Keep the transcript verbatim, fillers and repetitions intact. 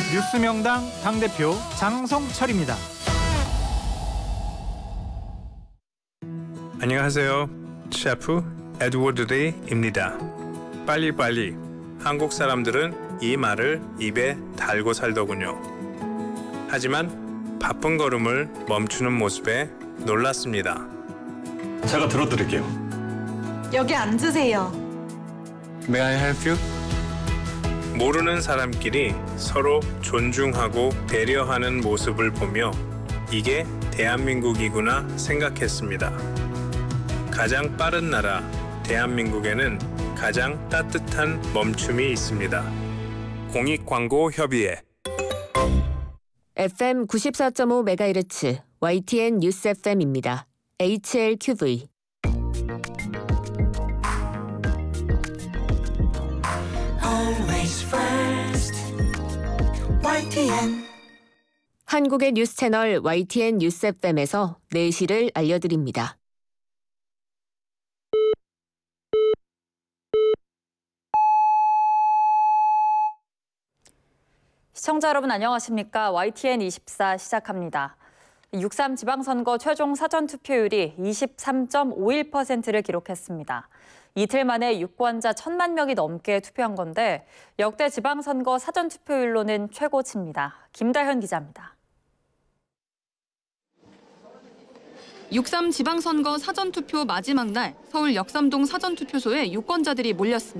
뉴스명당 당대표 장성철입니다. 안녕하세요. 셰프 에드워드 레이입니다. 빨리빨리. 한국 사람들은 이 말을 입에 달고 살더군요. 하지만 바쁜 걸음을 멈추는 모습에 놀랐습니다. 제가 들어드릴게요. 여기 앉으세요. May I help you? 모르는 사람끼리 서로 존중하고 배려하는 모습을 보며 이게 대한민국이구나 생각했습니다. 가장 빠른 나라 대한민국에는 가장 따뜻한 멈춤이 있습니다. 공익광고협의회 에프엠 구십사 점 오 메가헤르츠 와이티엔 뉴스 에프엠입니다. 에이치엘큐브이 Always first. 와이티엔 한국의 뉴스 채널 와이티엔 뉴스 에프엠에서 네 시를 알려드립니다. 시청자 여러분 안녕하십니까? 와이티엔 이십사 시작합니다. 육삼 지방선거 최종 사전투표율이 이십삼 점 오일 퍼센트를 기록했습니다. 이틀 만에 유권자 천만 명이 넘게 투표한 건데 역대 지방선거 사전투표율로는 최고치입니다. 김다현 기자입니다. 육삼 지방선거 사전투표 마지막 날 서울 역삼동 사전투표소에 유권자들이 몰렸습니다.